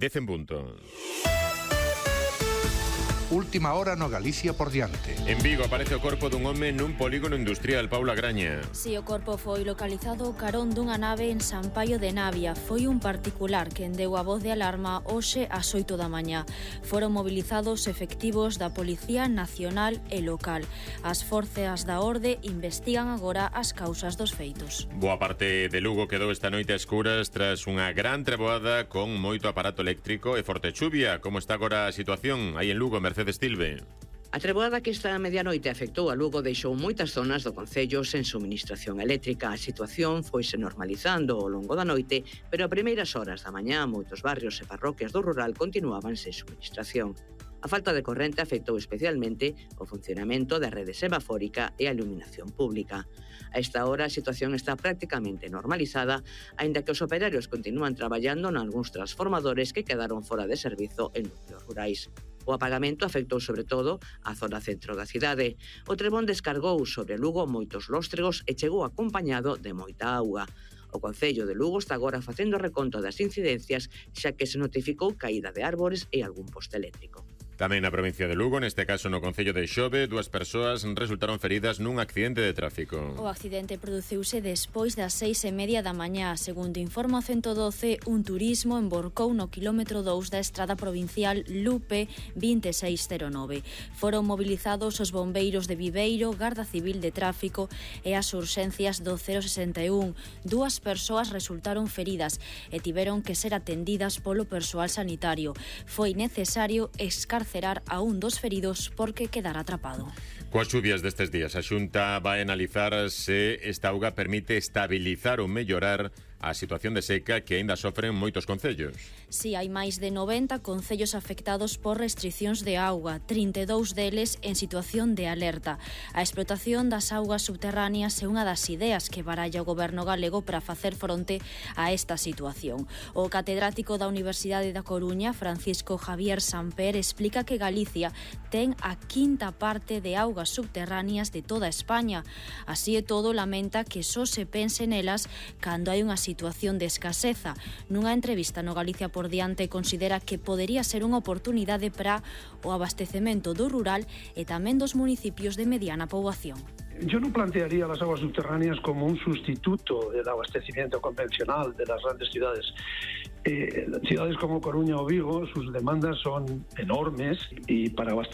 10 en punto. Última hora no Galicia por diante. En Vigo aparece o corpo dun home nun polígono industrial. Paula Graña. Si, o corpo foi localizado carón dunha nave en San Paio de Navia. Foi un particular quen deu a voz de alarma hoxe ás 8 da mañá. Foron mobilizados efectivos da Policía Nacional e local. As forzas da orde investigan agora as causas dos feitos. Boa parte de Lugo quedou esta noite a escuras tras unha gran treboada con moito aparato eléctrico e forte chuvia. Como está agora a situación aí en Lugo, Mercedes Tilbe? A treboada que esta medianoite afectou a Lugo deixou moitas zonas do concello sen suministración eléctrica. A situación foise normalizando ao longo da noite, pero a primeiras horas da mañá moitos barrios e parroquias do rural continuaban sen suministración. A falta de corrente afectou especialmente o funcionamento da rede semafórica e a iluminación pública. A esta hora a situación está prácticamente normalizada, aínda que os operarios continúan traballando nalgúns transformadores que quedaron fora de servizo en núcleos rurais. O apagamento afectou sobre todo a zona centro da cidade. O trebón descargou sobre Lugo moitos lóstregos e chegou acompañado de moita auga. O Concello de Lugo está agora facendo reconto das incidencias, xa que se notificou caída de árbores e algún poste eléctrico. Tamén na provincia de Lugo, neste caso no concello de Xove, 2 persoas resultaron feridas nun accidente de tráfico. O accidente produciuse despois das 6:30 da mañá. Segundo informa o 112, un turismo emborcou no quilómetro 2 da estrada provincial Lupe 2609. Foron mobilizados os bombeiros de Viveiro, Garda Civil de Tráfico e as urxencias do 061. 2 persoas resultaron feridas e tiveron que ser atendidas polo persoal sanitario. Foi necesario escarcerar a un dos feridos porque quedara atrapado. Coas chuvias destes días, a Xunta vai analizar se esta auga permite estabilizar ou mellorar a situación de seca que aínda sofren moitos concellos. Si, hai máis de 90 concellos afectados por restriccións de auga, 32 deles en situación de alerta. A explotación das augas subterráneas é unha das ideas que baralla o goberno galego para facer fronte a esta situación. O catedrático da Universidade da Coruña, Francisco Javier Samper, explica que Galicia ten a quinta parte de augas subterráneas de toda España. Así e todo, lamenta que só se pense nelas cando hai unha situación de escaseza. Nunha entrevista no Galicia por diante, considera que podería ser unha oportunidade para o abastecemento do rural e tamén dos municipios de mediana poboación. Yo no plantearía las aguas subterráneas como un sustituto del abastecimiento convencional de las grandes ciudades. Ciudades como Coruña o Vigo, sus demandas son enormes y para abastecer